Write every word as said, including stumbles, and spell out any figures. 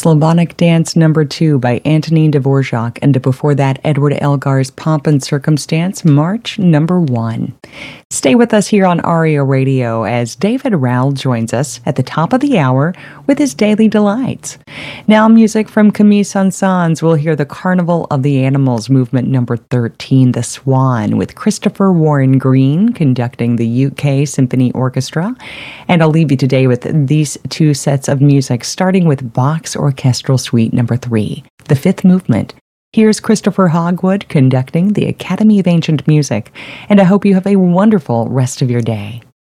Slavonic Dance Number Two by Antonin Dvorak, and before that, Edward Elgar's Pomp and Circumstance, March Number One. Stay with us here on Aria Radio as David Rowell joins us at the top of the hour with his Daily Delights. Now, music from Camille Saint-Saëns. We'll hear the Carnival of the Animals, Movement Number thirteen, The Swan, with Christopher Warren Green conducting the U K Symphony Orchestra. And I'll leave you today with these two sets of music, starting with Bach's Orchestral Suite Number Three, the Fifth Movement. Here's Christopher Hogwood conducting the Academy of Ancient Music, and I hope you have a wonderful rest of your day.